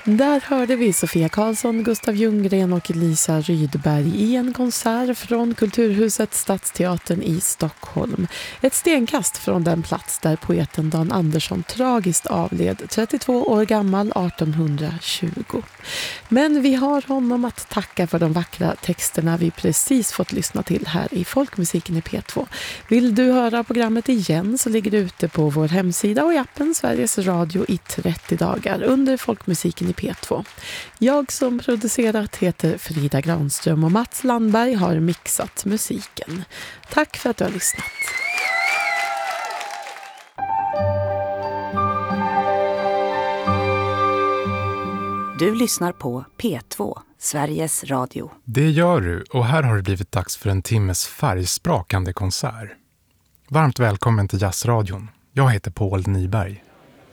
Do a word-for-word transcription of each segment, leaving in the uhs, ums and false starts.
Där hörde vi Sofia Karlsson, Gustav Ljunggren och Lisa Rydberg i en konsert från Kulturhuset Stadsteatern i Stockholm. Ett stenkast från den plats där poeten Dan Andersson tragiskt avled, trettiotvå år gammal, artonhundratjugo. Men vi har honom att tacka för de vackra texterna vi precis fått lyssna till här i Folkmusiken i P två. Vill du höra programmet igen så ligger det ute på vår hemsida och i appen Sveriges Radio i trettio dagar under Folkmusiken i P två. Jag som producerat heter Frida Granström och Mats Landberg har mixat musiken. Tack för att du har lyssnat. Du lyssnar på P två, Sveriges Radio. Det gör du, och här har det blivit dags för en timmes färgsprakande konsert. Varmt välkommen till Jazzradion. Jag heter Paul Nyberg.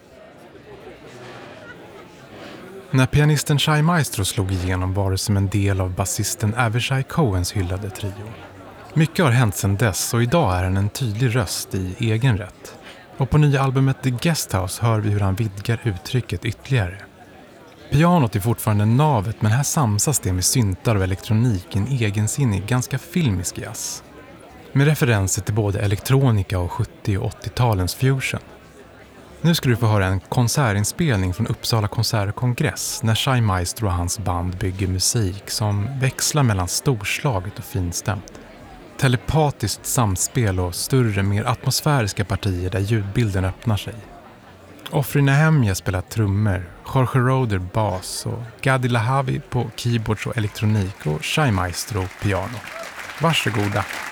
När pianisten Shai Maestro slog igenom var det som en del av basisten Avishai Cohens hyllade trio. Mycket har hänt sedan dess och idag är han en tydlig röst i egen rätt. Och på nya albumet The Guesthouse hör vi hur han vidgar uttrycket ytterligare. Pianot är fortfarande navet, men här samsas det med syntar och elektronik i en egensinnig, ganska filmisk jazz. Med referenser till både elektronika och sjuttio- och åttiotalens fusion. Nu ska du få höra en konsertinspelning från Uppsala konsert och kongress när Shai Maestro och hans band bygger musik som växlar mellan storslaget och finstämt. Telepatiskt samspel och större, mer atmosfäriska partier där ljudbilden öppnar sig. Ofri Nehemia spelar trummor, Jorge Roder bas och Gadi Lahavi på keyboards och elektronik och Shai Maestro piano. Varsågoda!